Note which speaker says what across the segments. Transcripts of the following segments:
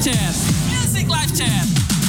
Speaker 1: Chat. Music Live Chat.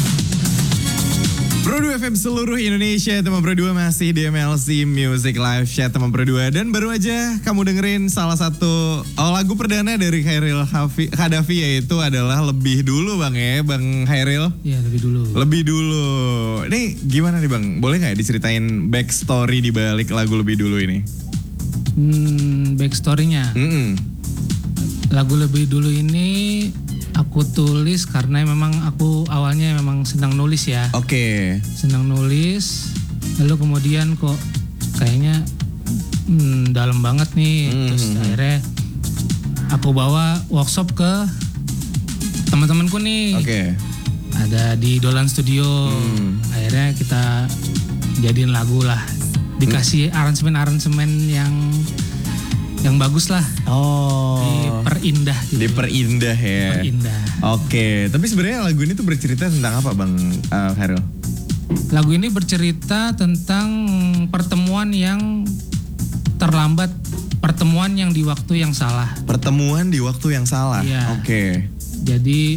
Speaker 2: Pro 2 FM seluruh Indonesia, teman Pro 2 masih di MLC Music Live Chat teman Pro 2. Dan baru aja kamu dengerin salah satu lagu perdana dari Khairil Khadafi, yaitu adalah Lebih Dulu Bang ya, Bang Khairil.
Speaker 3: Iya, Lebih Dulu.
Speaker 2: Lebih Dulu. Ini gimana nih Bang, boleh gak diceritain backstory di balik lagu Lebih Dulu ini?
Speaker 3: Backstory-nya. Lagu Lebih Dulu ini aku tulis karena memang aku awalnya memang senang nulis ya.
Speaker 2: Oke.
Speaker 3: Senang nulis, lalu kemudian kok kayaknya dalam banget nih. Terus akhirnya aku bawa workshop ke teman-temanku nih.
Speaker 2: Oke.
Speaker 3: Ada di Dolan Studio. Akhirnya kita jadiin lagu lah. Dikasih aransemen-aransemen yang bagus lah. Diperindah gitu.
Speaker 2: Diperindah ya.
Speaker 3: Diperindah.
Speaker 2: Oke, tapi sebenarnya lagu ini tuh bercerita tentang apa Bang Khairil?
Speaker 3: Lagu ini bercerita tentang pertemuan yang terlambat, pertemuan yang di waktu yang salah.
Speaker 2: Pertemuan di waktu yang salah.
Speaker 3: Iya.
Speaker 2: Oke.
Speaker 3: Jadi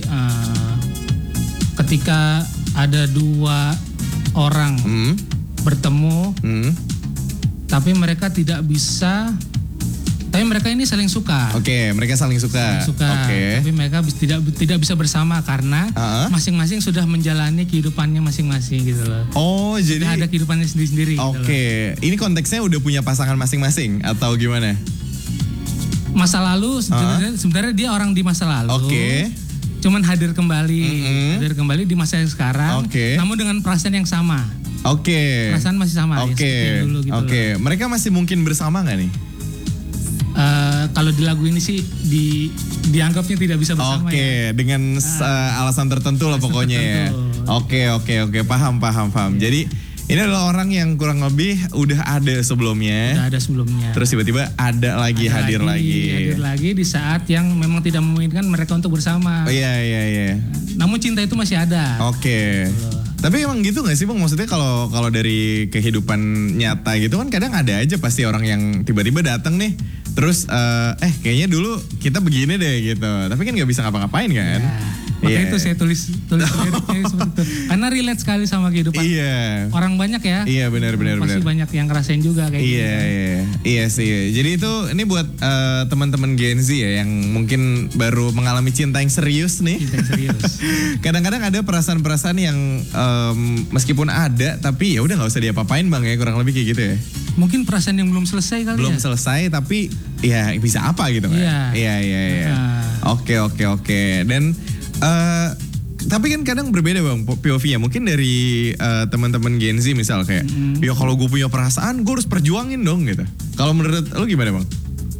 Speaker 3: ketika ada dua orang bertemu, tapi mereka tidak bisa. Tapi mereka ini saling suka.
Speaker 2: Oke, mereka saling suka. Oke.
Speaker 3: Tapi mereka tidak bisa bersama karena masing-masing sudah menjalani kehidupannya masing-masing gitu loh.
Speaker 2: Oh, jadi
Speaker 3: ada kehidupannya sendiri-sendiri.
Speaker 2: Oke. Ini konteksnya udah punya pasangan masing-masing atau gimana?
Speaker 3: Masa lalu sebenarnya dia orang di masa lalu.
Speaker 2: Oke.
Speaker 3: Cuman hadir kembali di masa yang sekarang.
Speaker 2: Oke.
Speaker 3: Namun dengan perasaan yang sama.
Speaker 2: Oke.
Speaker 3: Perasaan masih sama.
Speaker 2: Oke.
Speaker 3: Ya, dulu gitu
Speaker 2: Oke.
Speaker 3: loh.
Speaker 2: Mereka masih mungkin bersama nggak nih?
Speaker 3: Kalau di lagu ini sih dianggapnya tidak bisa bersama.
Speaker 2: Oke,
Speaker 3: ya.
Speaker 2: dengan alasan tertentu lah pokoknya ya. Oke, paham.
Speaker 3: Yeah.
Speaker 2: Jadi ini adalah orang yang kurang lebih udah ada sebelumnya.
Speaker 3: Udah ada sebelumnya.
Speaker 2: Terus tiba-tiba hadir lagi.
Speaker 3: Hadir lagi di saat yang memang tidak memungkinkan mereka untuk bersama.
Speaker 2: Oh iya.
Speaker 3: Namun cinta itu masih ada.
Speaker 2: Oke. Tapi emang gitu gak sih Bang? Maksudnya kalau dari kehidupan nyata gitu kan kadang ada aja pasti orang yang tiba-tiba datang nih. Terus kayaknya dulu kita begini deh gitu. Tapi kan gak bisa ngapa-ngapain kan?
Speaker 3: Makanya itu saya tulis liriknya seperti itu. Karena relate sekali sama kehidupan orang banyak ya.
Speaker 2: Iya benar.
Speaker 3: Pasti banyak yang ngerasain juga kayak gitu.
Speaker 2: Iya sih. Jadi itu ini buat teman-teman Gen Z ya yang mungkin baru mengalami cinta yang serius nih.
Speaker 3: Cinta yang serius.
Speaker 2: Kadang-kadang ada perasaan-perasaan yang meskipun ada tapi ya udah nggak usah diapa-apain Bang ya, kurang lebih kayak gitu ya.
Speaker 3: Mungkin perasaan yang belum selesai kali
Speaker 2: belum
Speaker 3: ya.
Speaker 2: selesai tapi ya bisa apa gitu kan. Iya. Oke. Dan tapi kan kadang berbeda Bang POV-nya. Mungkin dari teman-teman Gen Z misal kayak ya kalau gue punya perasaan gue harus perjuangin dong gitu. Kalau menurut lu gimana Bang?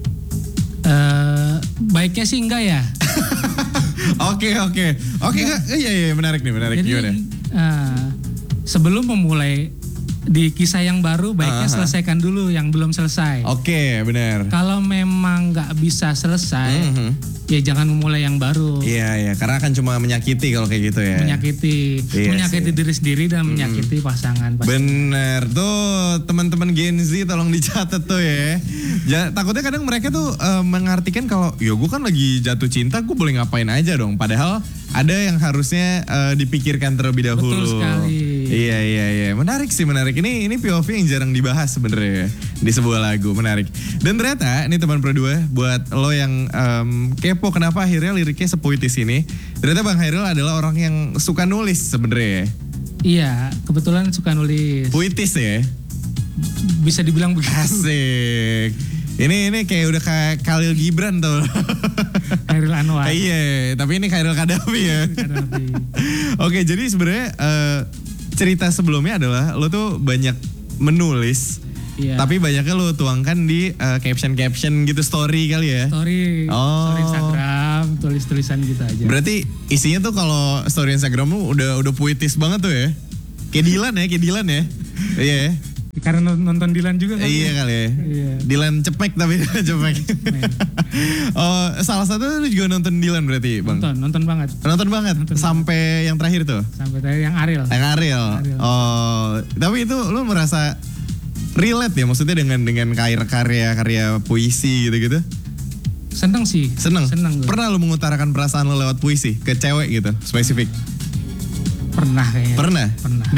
Speaker 3: Baiknya sih enggak ya.
Speaker 2: Oke. Iya menarik nih.
Speaker 3: Jadi,
Speaker 2: gimana?
Speaker 3: Sebelum memulai di kisah yang baru baiknya selesaikan dulu yang belum selesai.
Speaker 2: Oke, benar.
Speaker 3: Kalau memang nggak bisa selesai, ya jangan memulai yang baru.
Speaker 2: Iya, karena akan cuma menyakiti kalau kayak gitu ya.
Speaker 3: Menyakiti diri sendiri dan menyakiti pasangan.
Speaker 2: Bener tuh teman-teman Gen Z tolong dicatat tuh ya. Takutnya kadang mereka tuh mengartikan kalau ya gue kan lagi jatuh cinta, gue boleh ngapain aja dong. Padahal ada yang harusnya dipikirkan terlebih dahulu.
Speaker 3: Betul sekali.
Speaker 2: Iya. Menarik. Ini POV yang jarang dibahas sebenarnya di sebuah lagu, menarik. Dan ternyata ini teman Pro 2 buat lo yang kepo kenapa akhirnya liriknya sepuitis ini. Ternyata Bang Khairil adalah orang yang suka nulis sebenarnya.
Speaker 3: Iya, kebetulan suka nulis.
Speaker 2: Puitis ya?
Speaker 3: Bisa dibilang begitu.
Speaker 2: Asik. Ini kayak udah kayak Khalil Gibran tuh.
Speaker 3: Khairil Anwar.
Speaker 2: Iya, tapi ini Khairil Khadafi ya. Oke, jadi sebenarnya cerita sebelumnya adalah lo tuh banyak menulis, tapi banyaknya lo tuangkan di caption gitu, story kali ya?
Speaker 3: Story Instagram, tulis-tulisan gitu aja.
Speaker 2: Berarti isinya tuh kalau story Instagram lo udah puitis banget tuh ya? Kayak Dilan ya? Iya.
Speaker 3: Karena nonton Dilan juga kan?
Speaker 2: Iya kali ya. Iya. Dilan cepek tapi cepek. Oh, salah satu lu juga nonton Dilan berarti Bang?
Speaker 3: Nonton banget.
Speaker 2: Nonton banget? Sampai yang terakhir tuh?
Speaker 3: Sampai terakhir yang Ariel.
Speaker 2: Oh, tapi itu lu merasa relate ya maksudnya dengan karya puisi gitu-gitu?
Speaker 3: Seneng sih.
Speaker 2: Seneng
Speaker 3: gue.
Speaker 2: Pernah lu mengutarakan perasaan lu lewat puisi ke cewek gitu spesifik?
Speaker 3: Pernah kayaknya.
Speaker 2: Pernah.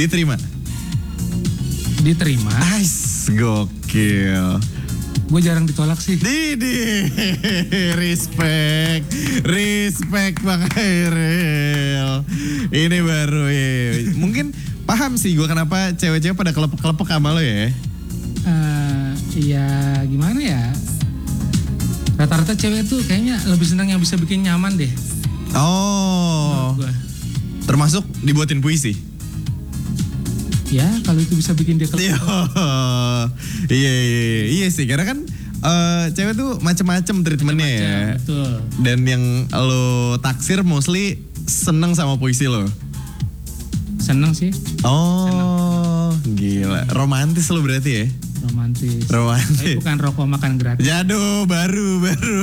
Speaker 2: Diterima. Ais, gokil.
Speaker 3: Gue jarang ditolak sih.
Speaker 2: Didi, respect Bang Hairil. Ini baru ya. Mungkin paham sih gue kenapa cewek-cewek pada kelepek-kelepek sama lo ya.
Speaker 3: Ya gimana ya. Rata-rata cewek tuh kayaknya lebih senang yang bisa bikin nyaman deh.
Speaker 2: Oh. Termasuk dibuatin puisi.
Speaker 3: Ya kalau itu bisa bikin dia kelepek.
Speaker 2: Iya sih karena kan cewek tuh macem-macem treatmentnya ya.
Speaker 3: Betul.
Speaker 2: Dan yang lo taksir mostly seneng sama puisi lo.
Speaker 3: Seneng sih.
Speaker 2: Oh, gila. Romantis lo berarti ya?
Speaker 3: Romantis. Tapi
Speaker 2: Romantis.
Speaker 3: bukan rokok makan gratis.
Speaker 2: Jatuh baru.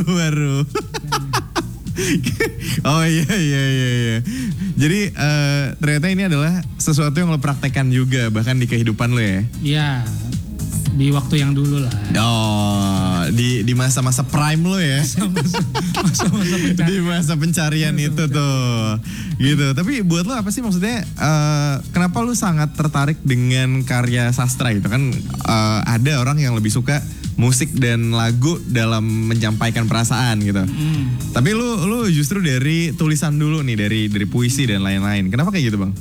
Speaker 2: Oh iya. Jadi ternyata ini adalah sesuatu yang lo praktekkan juga bahkan di kehidupan lo ya?
Speaker 3: Iya. Di waktu yang dulu lah.
Speaker 2: Oh, di masa-masa prime lo ya?
Speaker 3: Masa-masa pencarian.
Speaker 2: Di masa pencarian itu tuh. Gitu. Tapi buat lo apa sih maksudnya kenapa lo sangat tertarik dengan karya sastra gitu kan? Ada orang yang lebih suka musik dan lagu dalam menyampaikan perasaan gitu. Tapi lu justru dari tulisan dulu nih, dari puisi dan lain-lain. Kenapa kayak gitu, Bang?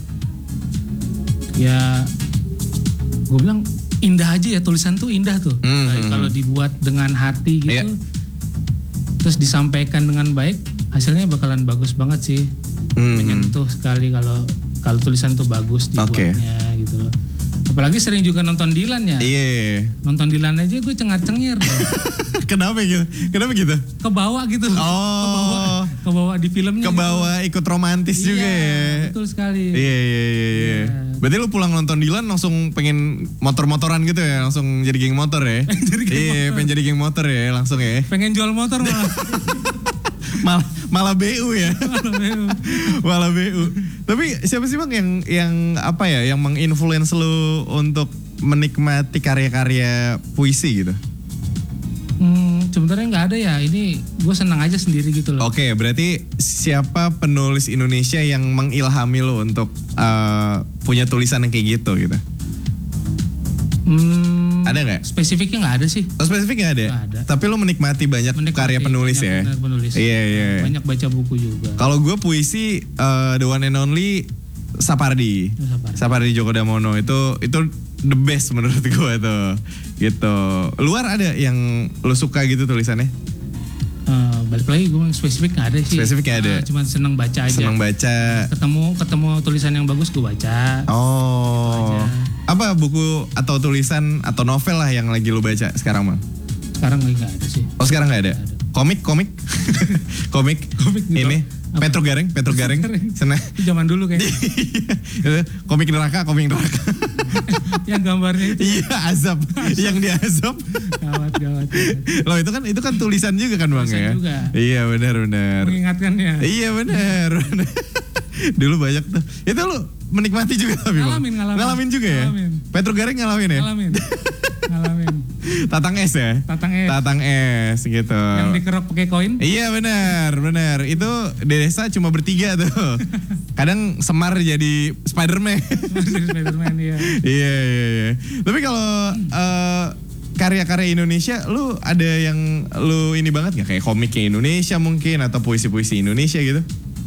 Speaker 3: Ya gue bilang indah aja ya, tulisan tuh indah tuh. Kalau dibuat dengan hati gitu, terus disampaikan dengan baik, hasilnya bakalan bagus banget sih. Menyentuh sekali kalau tulisan tuh bagus dibuatnya gitu loh. Apalagi sering juga nonton Dilan ya.
Speaker 2: Iya.
Speaker 3: Nonton Dilan aja gue cengar-cengir.
Speaker 2: Kenapa gitu?
Speaker 3: Kebawa gitu.
Speaker 2: Oh.
Speaker 3: Kebawa di filmnya.
Speaker 2: Kebawa gitu. Ikut romantis juga ya.
Speaker 3: Betul sekali.
Speaker 2: Iya. Berarti lu pulang nonton Dilan langsung pengen motor-motoran gitu ya? Langsung jadi geng motor ya? Pengen jadi geng motor ya langsung ya?
Speaker 3: Pengen jual motor malah.
Speaker 2: malah BU ya. Malah BU. Tapi siapa sih Bang yang apa ya, yang menginfluence lu untuk menikmati karya-karya puisi gitu?
Speaker 3: Sebenarnya nggak ada ya. Ini gue senang aja sendiri gitu loh.
Speaker 2: Oke, berarti siapa penulis Indonesia yang mengilhami lu untuk punya tulisan yang kayak gitu? Ada nggak?
Speaker 3: Spesifiknya nggak ada sih.
Speaker 2: Oh, spesifik nggak ada?
Speaker 3: Nggak ada.
Speaker 2: Tapi lu menikmati banyak karya penulis ya?
Speaker 3: Banyak penulis.
Speaker 2: Iya.
Speaker 3: Banyak baca buku juga.
Speaker 2: Kalau gue puisi the one and only Sapardi. Sapardi Djoko Damono itu the best menurut gue tuh. Gitu. Luar ada yang lu suka gitu tulisannya?
Speaker 3: Balik lagi gue spesifik nggak ada sih.
Speaker 2: Spesifik nggak ada.
Speaker 3: Cuma seneng baca aja.
Speaker 2: Seneng baca.
Speaker 3: Ketemu tulisan yang bagus gue baca.
Speaker 2: Oh. Apa buku atau tulisan atau novel lah yang lagi lu baca sekarang, Bang?
Speaker 3: Sekarang lagi nggak ada sih.
Speaker 2: Oh, sekarang nggak ada. Komik. Komik ini Petro Gareng. Senang.
Speaker 3: Zaman dulu kayaknya.
Speaker 2: komik neraka.
Speaker 3: Yang gambarnya itu.
Speaker 2: Iya, azab. Yang di azab.
Speaker 3: Gawat.
Speaker 2: Loh, itu kan tulisan juga kan, Bang ya?
Speaker 3: Juga.
Speaker 2: Iya, benar.
Speaker 3: Mengingatkannya.
Speaker 2: Iya, benar. Dulu banyak tuh. Itu lu menikmati juga tapi Bang? Ngalamin juga ya? Petro Gareng ngalamin ya?
Speaker 3: Ngalamin.
Speaker 2: Tatang es ya? Tatang es gitu.
Speaker 3: Yang dikerok pakai koin?
Speaker 2: Iya benar. Itu di desa cuma bertiga tuh. Kadang Semar jadi Spider-Man.
Speaker 3: Spider-Man iya.
Speaker 2: Iya. Tapi kalau karya-karya Indonesia, lu ada yang lu ini banget nggak? Kayak komiknya Indonesia mungkin atau puisi-puisi Indonesia gitu?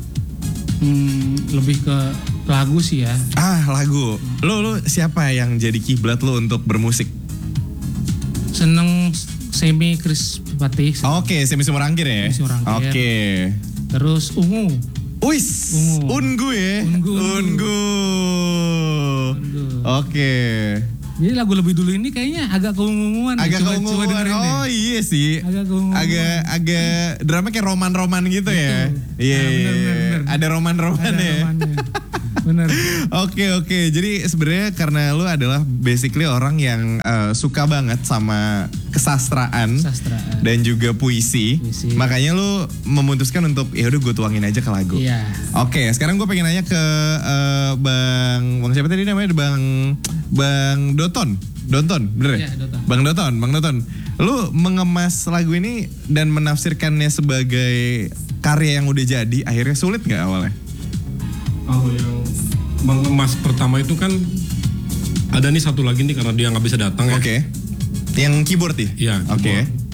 Speaker 3: Lebih ke lagu sih ya.
Speaker 2: Lagu. Lu siapa yang jadi kiblat lu untuk bermusik?
Speaker 3: Seneng Semi Chris Patih.
Speaker 2: Oke, Semi Sumorangkir ya. Oke.
Speaker 3: Terus Ungu.
Speaker 2: Wis, Ungu ya. Ungu. Oke.
Speaker 3: Jadi lagu lebih dulu ini kayaknya agak keunguan.
Speaker 2: Agak keunguan. Oh iya sih.
Speaker 3: Agak keunguan.
Speaker 2: Agak drama kayak roman-roman gitu ya. Iya.
Speaker 3: Bener.
Speaker 2: Ada roman-roman ya.
Speaker 3: Bener.
Speaker 2: Oke. Jadi sebenarnya karena lu adalah basically orang yang suka banget sama kesastraan. Dan juga puisi. Makanya lu memutuskan untuk ya udah gue tuangin aja ke lagu.
Speaker 3: Iya.
Speaker 2: Oke, sekarang gue pengen nanya ke Bang siapa tadi namanya? Bang Doton, bener ya?
Speaker 3: Iya,
Speaker 2: Doton. Bang Doton. Lu mengemas lagu ini dan menafsirkannya sebagai karya yang udah jadi, akhirnya sulit nggak awalnya?
Speaker 4: Kalau yang mengemas pertama itu kan ada nih satu lagi nih karena dia nggak bisa datang ya.
Speaker 2: Oke. Yang keyboard ya?
Speaker 4: Iya.
Speaker 2: Oke.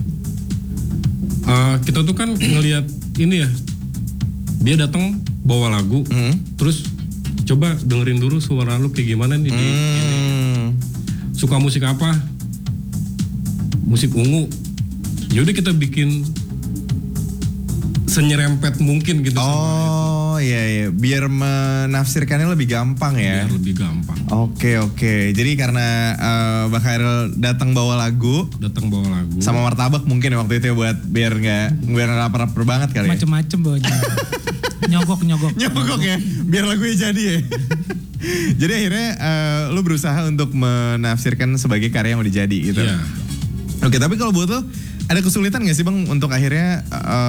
Speaker 4: Kita tuh kan ngelihat ini ya, dia datang bawa lagu, terus coba dengerin dulu suara lu kayak gimana nih. Ini. Suka musik apa? Musik ungu. Yaudah kita bikin senyerempet mungkin gitu.
Speaker 2: Oh iya, biar menafsirkannya lebih gampang ya.
Speaker 4: Biar lebih gampang.
Speaker 2: Oke. Jadi karena Bang Khairil datang bawa lagu sama martabak mungkin waktu itu ya buat biar nggak lapar banget kali ya.
Speaker 3: Macem-macem bawanya. Nyogok
Speaker 2: ya, biar lagunya jadi ya. Jadi akhirnya lu berusaha untuk menafsirkan sebagai karya yang udah jadi gitu.
Speaker 4: Iya.
Speaker 2: Oke, tapi kalau buat lo ada kesulitan gak sih Bang untuk akhirnya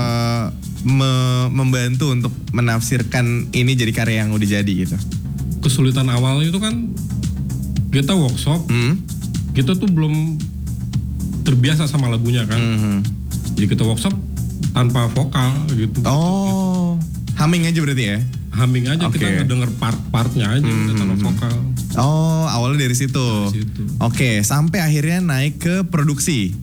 Speaker 2: membantu untuk menafsirkan ini jadi karya yang udah jadi gitu?
Speaker 4: Kesulitan awal itu kan kita workshop, kita tuh belum terbiasa sama lagunya kan. Jadi kita workshop tanpa vokal gitu.
Speaker 2: Oh, humming aja berarti ya?
Speaker 4: Humming aja, kita ngedenger part-partnya aja tanpa vokal.
Speaker 2: Oh, awalnya dari situ. Oke, sampai akhirnya naik ke produksi.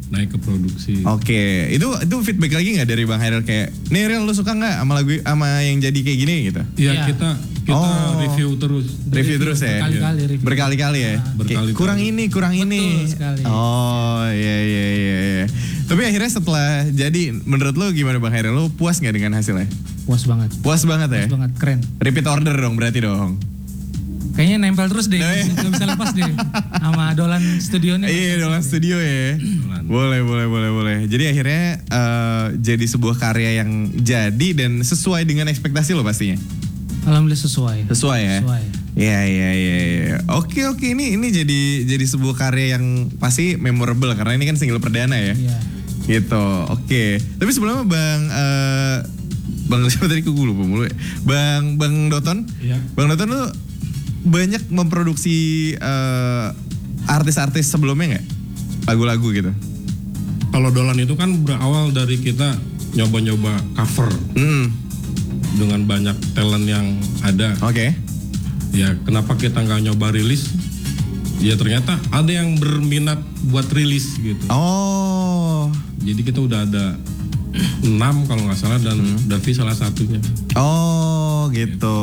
Speaker 2: Oke, itu feedback lagi nggak dari Bang Khairil kayak, nih Ril lu suka nggak sama lagu sama yang jadi kayak gini gitu?
Speaker 4: Iya, kita review terus.
Speaker 2: Review terus ya. Berkali-kali ya. Kurang ini.
Speaker 3: Betul sekali.
Speaker 2: Oh, iya. Tapi akhirnya setelah jadi, menurut lu gimana Bang Khairil? Lu puas nggak dengan hasilnya?
Speaker 3: Puas banget ya?
Speaker 2: Puas banget,
Speaker 3: keren.
Speaker 2: Repeat order dong berarti dong.
Speaker 3: Kayaknya nempel terus deh, gak bisa lepas deh sama Dolan Studionya.
Speaker 2: Iya, Dolan Studio ya. Boleh. Jadi akhirnya jadi sebuah karya yang jadi dan sesuai dengan ekspektasi lo pastinya.
Speaker 3: Alhamdulillah sesuai ya.
Speaker 2: Iya. Oke, ini jadi sebuah karya yang pasti memorable karena ini kan single perdana ya.
Speaker 3: Iya.
Speaker 2: Gitu. Oke. Tapi sebelumnya Bang siapa tadi gue lupa mulu ya. Bang Doton.
Speaker 4: Iya.
Speaker 2: Bang Doton lu banyak memproduksi artis-artis sebelumnya nggak? Lagu-lagu gitu.
Speaker 4: Kalau Dolan itu kan berawal dari kita nyoba-nyoba cover dengan banyak talent yang ada.
Speaker 2: Oke.
Speaker 4: Ya kenapa kita nggak nyoba rilis? Ya ternyata ada yang berminat buat rilis gitu.
Speaker 2: Oh.
Speaker 4: Jadi kita udah ada 6 kalau nggak salah dan Davi salah satunya.
Speaker 2: Oh gitu.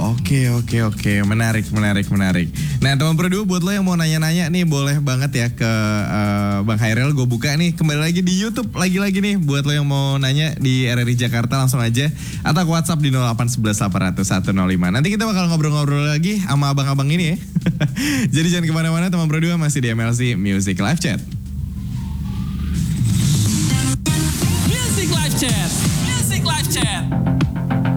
Speaker 2: Oke. Menarik. Nah teman Produ, buat lo yang mau nanya-nanya nih boleh banget ya ke Bang Khairil. Gue buka nih kembali lagi di YouTube lagi-lagi nih. Buat lo yang mau nanya di RRI Jakarta langsung aja. Atau WhatsApp di 0811 800 105. Nanti kita bakal ngobrol-ngobrol lagi sama abang-abang ini ya. Jadi jangan kemana-mana teman Produ, masih di MLC Music Live Chat.
Speaker 1: Music Live Chat.